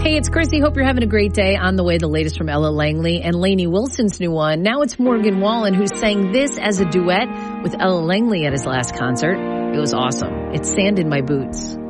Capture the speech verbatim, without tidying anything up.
Hey, it's Chrissy. Hope you're having a great day. On the way, the latest from Ella Langley and Lainey Wilson's new one. Now it's Morgan Wallen, who sang this as a duet with Ella Langley at his last concert. It was awesome. It's Sand in My Boots.